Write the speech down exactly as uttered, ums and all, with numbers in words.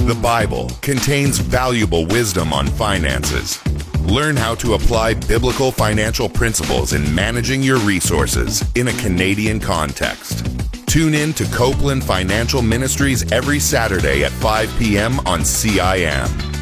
The Bible contains valuable wisdom on finances. Learn how to apply biblical financial principles in managing your resources in a Canadian context. Tune in to Copeland Financial Ministries every Saturday at five p.m. on C I M.